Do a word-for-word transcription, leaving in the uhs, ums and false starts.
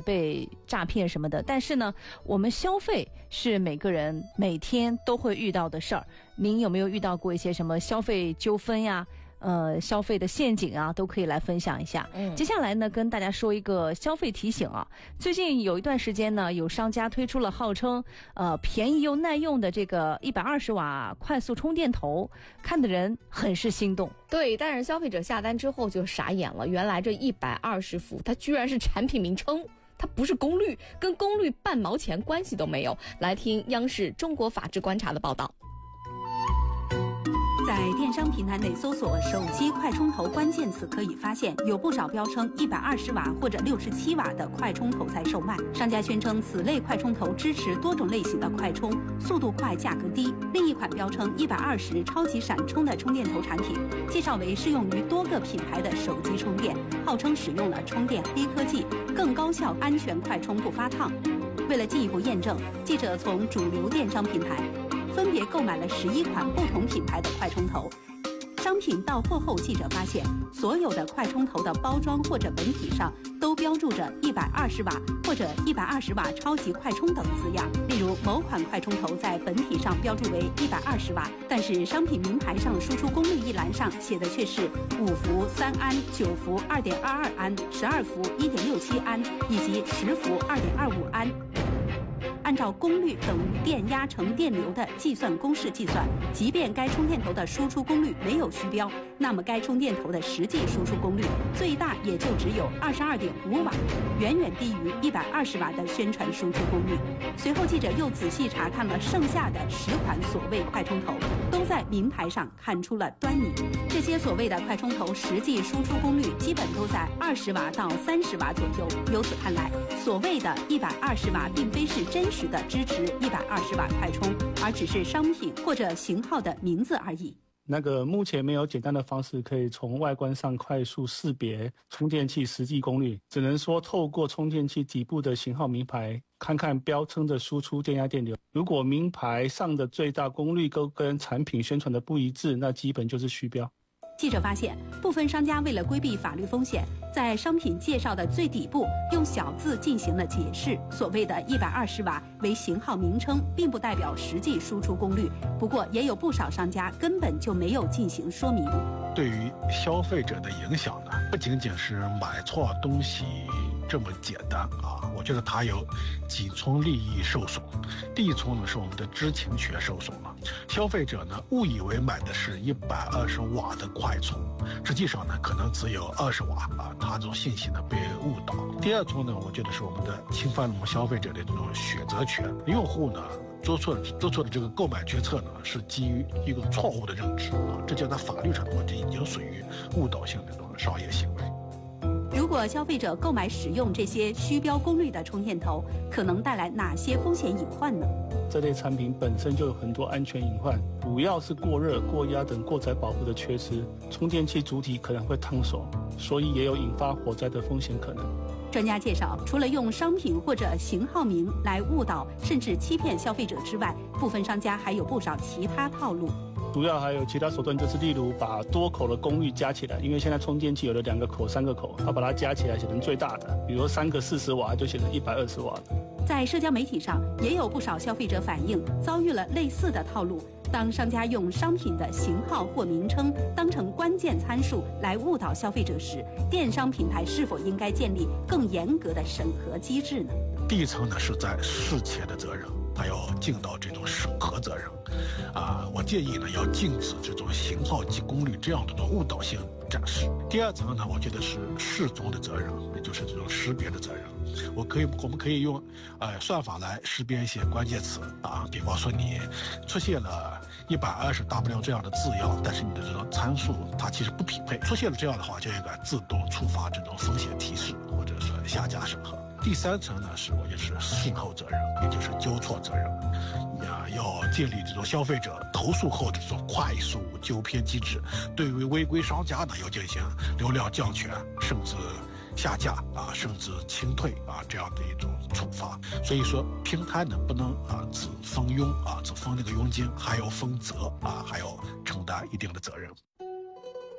被诈骗什么的，但是呢，我们消费是每个人每天都会遇到的事儿。您有没有遇到过一些什么消费纠纷呀？呃，消费的陷阱啊，都可以来分享一下。嗯，接下来呢，跟大家说一个消费提醒啊。最近有一段时间呢，有商家推出了号称呃便宜又耐用的这个一百二十瓦快速充电头，看的人很是心动。 对，但是消费者下单之后就傻眼了，原来这一百二十伏它居然是产品名称。它不是功率，跟功率半毛钱关系都没有。来听央视中国法制观察的报道。 在电商平台内搜索手机快充头关键词，可以发现有不少标称一百二十瓦或者六十七瓦的快充头在售卖。商家宣称此类快充头支持多种类型的快充，速度快，价格低。另一款标称一百二十超级闪充的充电头产品，介绍为适用于多个品牌的手机充电，号称使用了充电黑科技，更高效、安全快充不发烫。为了进一步验证，记者从主流电商平台分别购买了十一款不同品牌的快充头。商品到货后，记者发现所有的快充头的包装或者本体上都标注着一百二十瓦或者一百二十瓦超级快充等字样。例如，某款快充头在本体上标注为一百二十瓦，但是商品名牌上输出功率一栏上写的却是五伏三安、九伏二点二二安、十二伏一点六七安以及十伏二点二五安。按照功率等于电压乘电流的计算公式计算，即便该充电头的输出功率没有虚标，那么该充电头的实际输出功率最大也就只有二十二点五瓦，远远低于一百二十瓦的宣传输出功率。随后记者又仔细查看了剩下的十款所谓快充头，都在名牌上看出了端倪。这些所谓的快充头实际输出功率基本都在二十瓦到三十瓦左右。由此看来，所谓的一百二十瓦并非是真实的支持一百二十瓦快充，而只是商品或者型号的名字而已。 那个目前没有简单的方式可以从外观上快速识别充电器实际功率，只能说透过充电器底部的型号名牌看看标称的输出电压电流。如果名牌上的最大功率都跟产品宣传的不一致，那基本就是虚标。 记者发现，部分商家为了规避法律风险，在商品介绍的最底部用小字进行了解释。所谓的一百二十瓦为型号名称，并不代表实际输出功率。不过，也有不少商家根本就没有进行说明。 对于消费者的影响呢，不仅仅是买错东西这么简单啊，我觉得它有几重利益受损。第一重呢，是我们的知情权受损了。消费者呢误以为买的是一百二十瓦的快充，实际上呢可能只有二十瓦啊，他这种信息呢被误导。第二重呢，我觉得是我们的侵犯了我们消费者的这种选择权。用户呢做错做错的这个购买决策呢，是基于一个错误的认知啊，这就在法律上我这已经属于误导性的这种商业行为。 如果消费者购买使用这些虚标功率的充电头，可能带来哪些风险隐患呢？ 这类产品本身就有很多安全隐患，主要是过热、过压等过载保护的缺失，充电器主体可能会烫手，所以也有引发火灾的风险可能。 专家介绍，除了用商品或者型号名来误导甚至欺骗消费者之外，部分商家还有不少其他套路。 主要还有其他手段，就是例如把多口的功率加起来，因为现在充电器有了两个口、三个口，它把它加起来写成最大的，比如三个四十瓦就写成一百二十瓦的。 在社交媒体上，也有不少消费者反映遭遇了类似的套路。当商家用商品的型号或名称当成关键参数来误导消费者时，电商平台是否应该建立更严格的审核机制呢？ 第一层呢是在事前的责任，它要尽到这种审核责任。啊，我建议呢要禁止这种型号及功率这样的误导性展示。第二层呢，我觉得是适中的责任，也就是这种识别的责任。我可以，我们可以用呃算法来识别一些关键词啊，比方说你出现了一百二十 W 这样的字样，但是你的这种参数它其实不匹配，出现了这样的话，就应该自动触发这种风险提示，或者说下架审核。第三层呢是我就是事后责任，也就是纠错责任，呀，要建立这种消费者投诉后的这种快速纠偏机制，对于违规商家呢要进行流量降权，甚至下架啊，甚至清退啊这样的一种处罚。所以说平台呢不能啊只分佣啊只分那个佣金，还要分责啊，还要承担一定的责任。